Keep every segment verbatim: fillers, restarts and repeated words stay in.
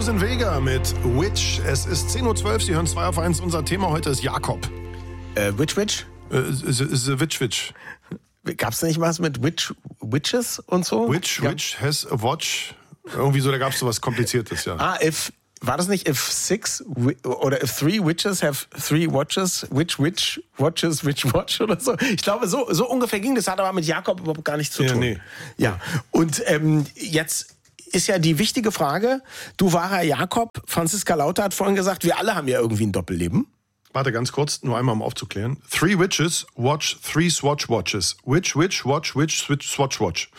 Susan Vega mit Witch. Es ist zehn Uhr zwölf, Sie hören zwei auf eins. Unser Thema heute ist Jakob. Äh, Witch Witch? Äh, the, the Witch Witch. Gab's da nicht was mit Witch, Witches und so? Witch, ja. Witch has a watch. Irgendwie so, da gab's so was Kompliziertes, ja. Ah, if, war das nicht if six oder if three witches have three watches, which witch watches which watch oder so? Ich glaube, so, so ungefähr ging das, hat aber mit Jakob überhaupt gar nichts zu tun. Ja, nee. Ja, und ähm, jetzt ist ja die wichtige Frage, du wahrer Jakob, Franziska Lauter hat vorhin gesagt, wir alle haben ja irgendwie ein Doppelleben. Warte ganz kurz, nur einmal um aufzuklären. Three witches watch three swatch watches. Witch, witch, watch, witch, switch, swatch, watch.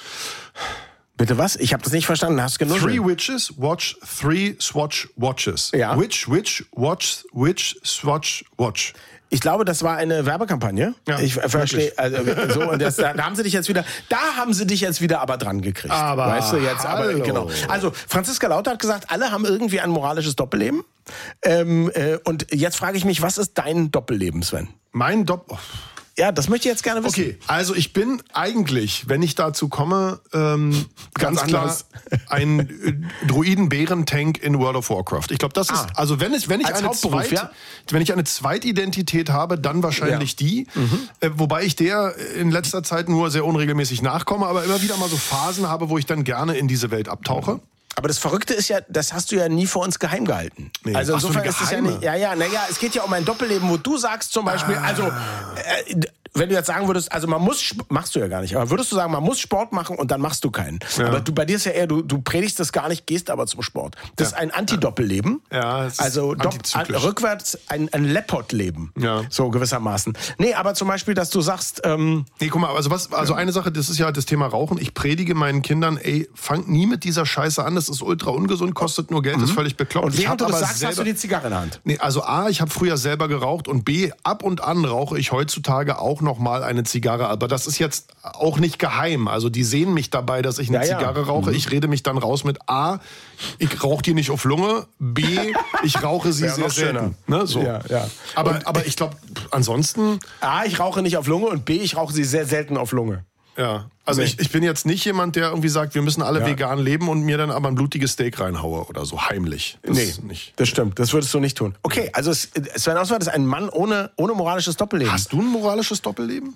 Bitte was? Ich habe das nicht verstanden. Hast du Three witches watch three swatch watches. Ja. Witch, witch, watch, witch, swatch, watch. Ich glaube, das war eine Werbekampagne. Ja, ich verstehe. Also, so, und das, da, da haben sie dich jetzt wieder, da haben sie dich jetzt wieder aber dran gekriegt. Aber weißt du jetzt, aber hallo. genau. Also Franziska Lauter hat gesagt, alle haben irgendwie ein moralisches Doppelleben. Ähm, äh, und jetzt frage ich mich, was ist dein Doppelleben, Sven? Mein Doppel. Ja, das möchte ich jetzt gerne wissen. Okay, also ich bin eigentlich, wenn ich dazu komme, ähm, ganz, Ganz klar anders. ein äh, Druiden-Bären-Tank in World of Warcraft. Ich glaube, das ist, Ah. also wenn ich, wenn ich Als eine Hauptberuf, Zweit, ja? wenn ich eine Zweitidentität habe, dann wahrscheinlich Ja. die, äh, wobei ich der in letzter Zeit nur sehr unregelmäßig nachkomme, aber immer wieder mal so Phasen habe, wo ich dann gerne in diese Welt abtauche. Aber das Verrückte ist ja, das hast du ja nie vor uns geheim gehalten. Nee. Also Ach so, insofern eine ist es ja geheime. nicht. Ja, ja, naja, es geht ja um ein Doppelleben, wo du sagst zum Beispiel, Ah. also äh, wenn du jetzt sagen würdest, also man muss, sp- machst du ja gar nicht, aber würdest du sagen, man muss Sport machen und dann machst du keinen. Ja. Aber du, bei dir ist ja eher, du, du predigst das gar nicht, gehst aber zum Sport. Das Ja. ist ein Anti-Doppelleben. Ja, es ist also dopp- antizyklisch. an, rückwärts ein, ein Leopard-Leben. Ja. So gewissermaßen. Nee, aber zum Beispiel, dass du sagst, ähm, Nee, guck mal, also was, also eine Sache, das ist ja das Thema Rauchen. Ich predige meinen Kindern, ey, fangt nie mit dieser Scheiße an, das ist ultra ungesund, kostet nur Geld, ist völlig bekloppt. und Ich während hab du das aber sagst, hast du selber- die Zigarre in der Hand. Nee, also A, ich habe früher selber geraucht und B, ab und an rauche ich heutzutage auch noch mal eine Zigarre. Aber das ist jetzt auch nicht geheim. Also die sehen mich dabei, dass ich eine Ja, ja. Zigarre rauche. Ich rede mich dann raus mit A, ich rauche die nicht auf Lunge. B, ich rauche sie Ja, sehr noch schöner. selten. Ne, so. Ja, ja. Aber, Und- aber ich glaube, ansonsten, A, ich rauche nicht auf Lunge und B, ich rauche sie sehr selten auf Lunge. ja. Also Nee. ich, ich bin jetzt nicht jemand, der irgendwie sagt, wir müssen alle Ja. vegan leben und mir dann aber ein blutiges Steak reinhaue oder so, heimlich. Das Nee, ist nicht. das stimmt. Das würdest du nicht tun. Okay, also es- Sven Oswald ist ein Mann ohne, ohne moralisches Doppelleben. Hast du ein moralisches Doppelleben?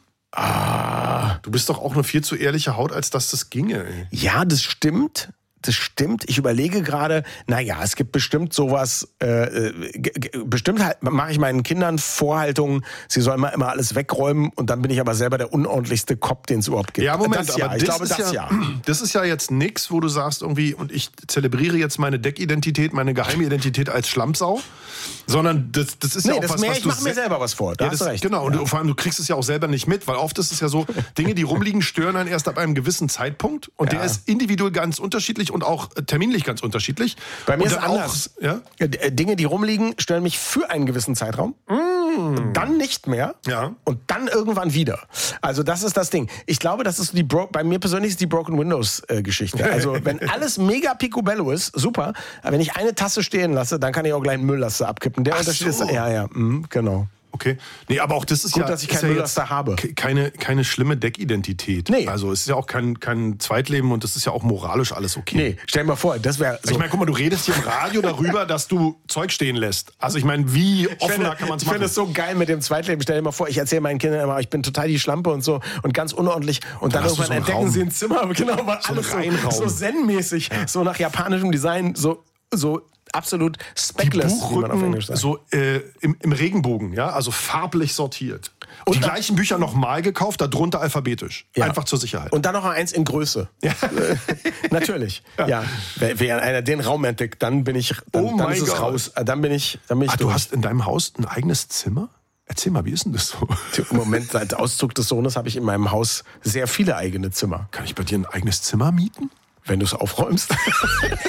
Ah. Du bist doch auch eine viel zu ehrliche Haut, als dass das ginge. Ey. Ja, das stimmt. Das stimmt. Ich überlege gerade, naja, es gibt bestimmt sowas, äh, g- g- bestimmt halt, mache ich meinen Kindern Vorhaltungen, sie sollen mal immer alles wegräumen und dann bin ich aber selber der unordentlichste Kopf, den es überhaupt gibt. Ja, Moment, das ja. aber ich das, glaube, ist das ja, ja. das ist ja jetzt nix, wo du sagst irgendwie, und ich zelebriere jetzt meine Deckidentität, meine geheime Identität als Schlammsau, sondern das, das ist Nee, ja auch das was, mehr, was ich du mache mir se- selber was vor. Da Ja, hast das, du recht. genau, und ja. du, vor allem, du kriegst es ja auch selber nicht mit, weil oft ist es ja so, Dinge, die rumliegen, stören einen erst ab einem gewissen Zeitpunkt und Ja. der ist individuell ganz unterschiedlich und auch äh, terminlich ganz unterschiedlich. Bei mir und ist es dann anders. Auch, ja? Äh, Dinge, die rumliegen, stören mich für einen gewissen Zeitraum. Dann nicht mehr. Ja. Und dann irgendwann wieder. Also das ist das Ding. Ich glaube, das ist die Bro- bei mir persönlich ist die Broken Windows äh, Geschichte. Also wenn alles mega picobello ist, super. Aber wenn ich eine Tasse stehen lasse, dann kann ich auch gleich einen Mülllaster abkippen. Der Ach Unterschied so. ist, ja, ja, mh, genau. Okay. Nee, aber auch das ist Gut, ja, dass ich ist keinen ja Mülllaster jetzt habe. ke- Keine, keine schlimme Deckidentität. Nee. Also es ist ja auch kein, kein Zweitleben und das ist ja auch moralisch alles okay. Nee, stell dir mal vor, das wäre so. Ich meine, guck mal, du redest hier im Radio darüber, dass du Zeug stehen lässt. Also ich meine, wie Ich offener finde, kann man es ich machen? finde es so geil mit dem Zweitleben. Stell dir mal vor, ich erzähle meinen Kindern immer, ich bin total die Schlampe und so und ganz unordentlich. Und dann, dann hast du irgendwann so einen entdecken Raum. sie ein Zimmer, genau, weil So einen alles so, Reinraum. so zen-mäßig, so nach japanischem Design, so, so absolut die speckless, wie man auf Buchrücken Englisch sagt. so äh, im, im Regenbogen, ja, also farblich sortiert. Und die dann- gleichen Bücher nochmal gekauft, darunter alphabetisch. Ja. Einfach zur Sicherheit. Und dann noch eins in Größe. Ja. Natürlich. Ja. Wer, wer einer den Raum entdeckt, dann bin ich, dann, Oh dann mein ist es Gott. raus. Dann bin ich, dann bin ich ah, du durch. hast in deinem Haus ein eigenes Zimmer? Erzähl mal, wie ist denn das so? Im Moment, seit Auszug des Sohnes, habe ich in meinem Haus sehr viele eigene Zimmer. Kann ich bei dir ein eigenes Zimmer mieten? Wenn du es aufräumst.